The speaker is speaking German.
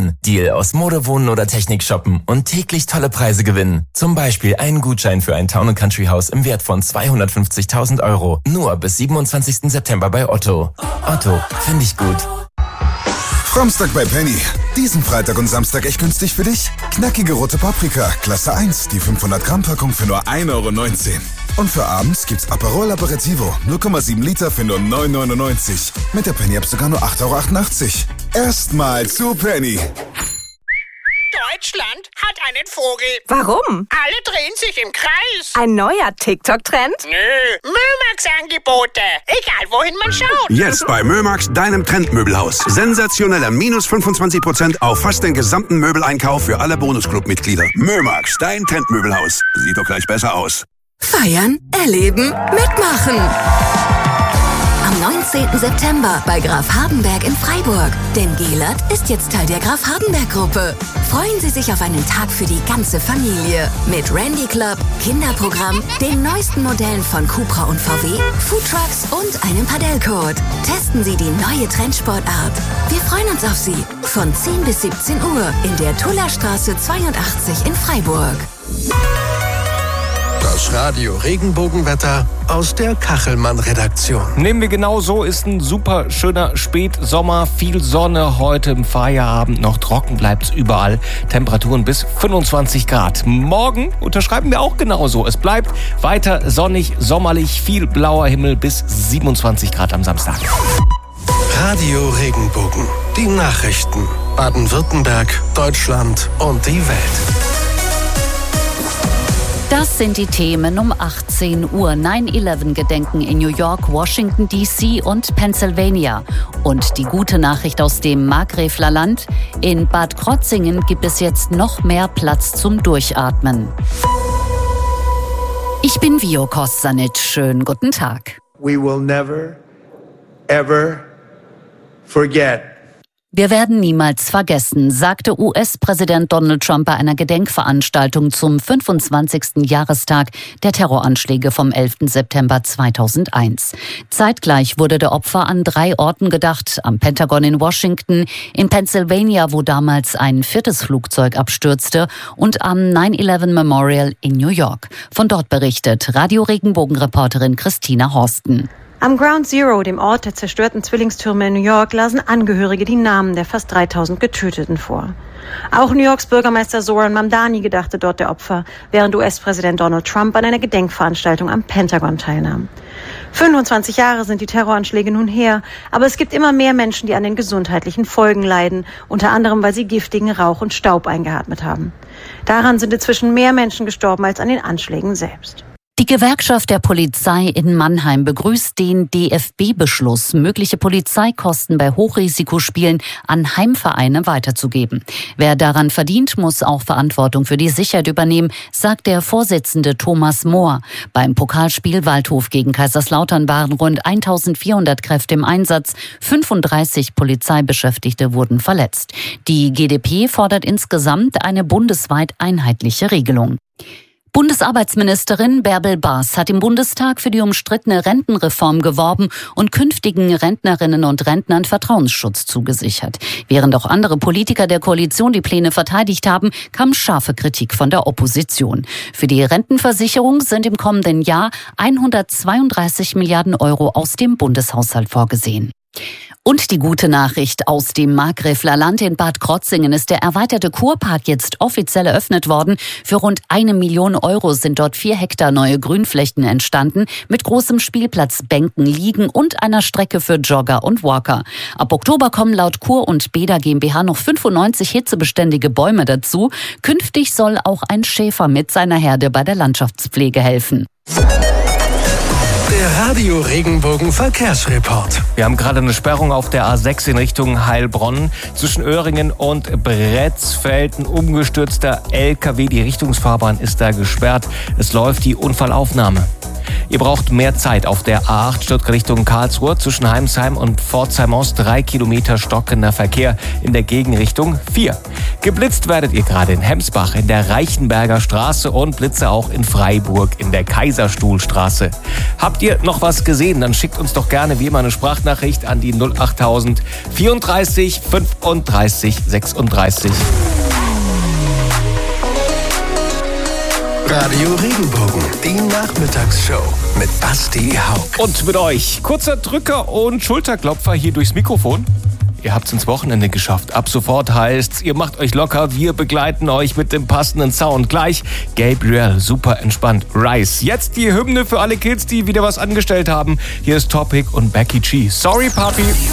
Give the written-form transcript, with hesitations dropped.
Wohnen. Deal aus Mode, Wohnen oder Technik shoppen und täglich tolle Preise gewinnen. Zum Beispiel einen Gutschein für ein Town & Country Haus im Wert von 250.000 Euro. Nur bis 27. September bei Otto. Otto, finde ich gut. Samstag bei Penny. Diesen Freitag und Samstag echt günstig für dich? Knackige rote Paprika, Klasse 1, die 500 Gramm Packung für nur 1,19 Euro. Und für abends gibt's Aperol Aperitivo, 0,7 Liter für nur 9,99 €. Mit der Penny-App sogar nur 8,88 €. Erstmal zu Penny. Deutschland hat einen Vogel. Warum? Alle drehen sich im Kreis. Ein neuer TikTok-Trend? Nö, Mömax-Angebote. Egal, wohin man schaut. Jetzt bei Mömax, deinem Trendmöbelhaus. Sensationeller minus 25% auf fast den gesamten Möbeleinkauf für alle Bonusclub-Mitglieder. Mömax, dein Trendmöbelhaus. Sieht doch gleich besser aus. Feiern, erleben, mitmachen. Am 19. September bei Graf Hardenberg in Freiburg. Denn Gelert ist jetzt Teil der Graf Hardenberg-Gruppe. Freuen Sie sich auf einen Tag für die ganze Familie. Mit Randy Club, Kinderprogramm, den neuesten Modellen von Cupra und VW, Foodtrucks und einem Padellcode. Testen Sie die neue Trendsportart. Wir freuen uns auf Sie. Von 10 bis 17 Uhr in der Tullerstraße 82 in Freiburg. Das Radio Regenbogenwetter aus der Kachelmann-Redaktion. Nehmen wir genau so, ist ein super schöner Spätsommer, viel Sonne heute im Feierabend, noch trocken bleibt's überall, Temperaturen bis 25 Grad. Morgen unterschreiben wir auch genauso, es bleibt weiter sonnig, sommerlich, viel blauer Himmel bis 27 Grad am Samstag. Radio Regenbogen, die Nachrichten, Baden-Württemberg, Deutschland und die Welt. Das sind die Themen um 18 Uhr. 9/11-Gedenken in New York, Washington D.C. und Pennsylvania. Und die gute Nachricht aus dem Markgräflerland: In Bad Krotzingen gibt es jetzt noch mehr Platz zum Durchatmen. Ich bin Vio Kostanic. Schönen guten Tag. We will never, ever forget. Wir werden niemals vergessen, sagte US-Präsident Donald Trump bei einer Gedenkveranstaltung zum 25. Jahrestag der Terroranschläge vom 11. September 2001. Zeitgleich wurde der Opfer an 3 Orten gedacht: am Pentagon in Washington, in Pennsylvania, wo damals ein 4. Flugzeug abstürzte, und am 9/11 Memorial in New York. Von dort berichtet Radio-Regenbogen-Reporterin Christina Horsten. Am Ground Zero, dem Ort der zerstörten Zwillingstürme in New York, lasen Angehörige die Namen der fast 3000 Getöteten vor. Auch New Yorks Bürgermeister Zoran Mamdani gedachte dort der Opfer, während US-Präsident Donald Trump an einer Gedenkveranstaltung am Pentagon teilnahm. 25 Jahre sind die Terroranschläge nun her, aber es gibt immer mehr Menschen, die an den gesundheitlichen Folgen leiden, unter anderem, weil sie giftigen Rauch und Staub eingeatmet haben. Daran sind inzwischen mehr Menschen gestorben als an den Anschlägen selbst. Die Gewerkschaft der Polizei in Mannheim begrüßt den DFB-Beschluss, mögliche Polizeikosten bei Hochrisikospielen an Heimvereine weiterzugeben. Wer daran verdient, muss auch Verantwortung für die Sicherheit übernehmen, sagt der Vorsitzende Thomas Mohr. Beim Pokalspiel Waldhof gegen Kaiserslautern waren rund 1400 Kräfte im Einsatz, 35 Polizeibeschäftigte wurden verletzt. Die GdP fordert insgesamt eine bundesweit einheitliche Regelung. Bundesarbeitsministerin Bärbel Baas hat im Bundestag für die umstrittene Rentenreform geworben und künftigen Rentnerinnen und Rentnern Vertrauensschutz zugesichert. Während auch andere Politiker der Koalition die Pläne verteidigt haben, kam scharfe Kritik von der Opposition. Für die Rentenversicherung sind im kommenden Jahr 132 Milliarden Euro aus dem Bundeshaushalt vorgesehen. Und die gute Nachricht aus dem Markgräflerland: in Bad Krotzingen ist der erweiterte Kurpark jetzt offiziell eröffnet worden. Für rund 1 Million Euro sind dort 4 Hektar neue Grünflächen entstanden, mit großem Spielplatz, Bänken, Liegen und einer Strecke für Jogger und Walker. Ab Oktober kommen laut Kur und Beda GmbH noch 95 hitzebeständige Bäume dazu. Künftig soll auch ein Schäfer mit seiner Herde bei der Landschaftspflege helfen. Der Radio Regenbogen Verkehrsreport. Wir haben gerade eine Sperrung auf der A6 in Richtung Heilbronn. Zwischen Öhringen und Bretzfeld ein umgestürzter LKW. Die Richtungsfahrbahn ist da gesperrt. Es läuft die Unfallaufnahme. Ihr braucht mehr Zeit auf der A8 Stuttgart Richtung Karlsruhe. Zwischen Heimsheim und Pforzheim Ost 3 Kilometer stockender Verkehr, in der Gegenrichtung 4. Geblitzt werdet ihr gerade in Hemsbach in der Reichenberger Straße und Blitze auch in Freiburg in der Kaiserstuhlstraße. Habt ihr noch was gesehen? Dann schickt uns doch gerne wie immer eine Sprachnachricht an die 08000 34 35 36. Radio Regenbogen, die Nachmittagsshow mit Basti Hauck. Und mit euch, kurzer Drücker und Schulterklopfer hier durchs Mikrofon. Ihr habt's ins Wochenende geschafft. Ab sofort heißt's, ihr macht euch locker, wir begleiten euch mit dem passenden Sound. Gleich Gabriel, super entspannt. Rise. Jetzt die Hymne für alle Kids, die wieder was angestellt haben. Hier ist Topic und Becky G. Sorry, Papi.